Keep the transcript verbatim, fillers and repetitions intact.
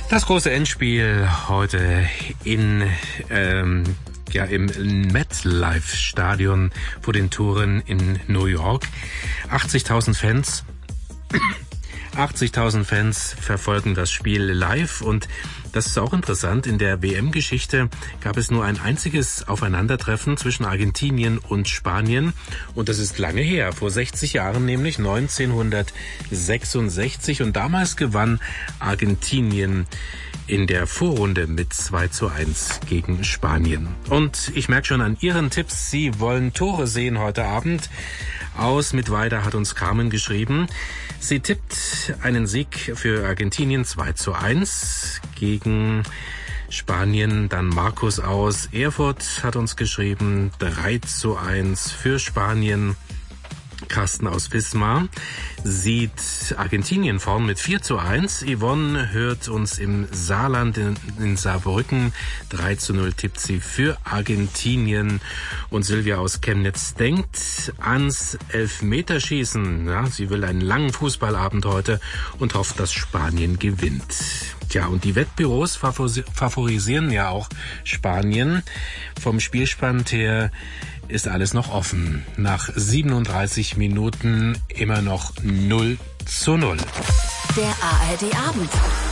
Das große Endspiel heute in ähm, ja im MetLife-Stadion vor den Toren in New York. achtzigtausend Fans. achtzigtausend Fans verfolgen das Spiel live und das ist auch interessant. In der W M-Geschichte gab es nur ein einziges Aufeinandertreffen zwischen Argentinien und Spanien und das ist lange her, vor sechzig Jahren, nämlich neunzehnhundertsechsundsechzig, und damals gewann Argentinien in der Vorrunde mit zwei zu eins gegen Spanien. Und ich merke schon an Ihren Tipps, Sie wollen Tore sehen heute Abend. Aus Mittweida hat uns Carmen geschrieben. Sie tippt einen Sieg für Argentinien zwei zu eins gegen Spanien. Dann Markus aus Erfurt hat uns geschrieben drei zu eins für Spanien. Carsten aus Wismar sieht Argentinien vorn mit vier zu eins. Yvonne hört uns im Saarland, in, in Saarbrücken. drei zu null tippt sie für Argentinien. Und Silvia aus Chemnitz denkt ans Elfmeterschießen. Ja, sie will einen langen Fußballabend heute und hofft, dass Spanien gewinnt. Tja, und die Wettbüros favorisieren ja auch Spanien. Vom Spielstand her ist alles noch offen. Nach siebenunddreißig Minuten immer noch null zu null. Der A R D Abend.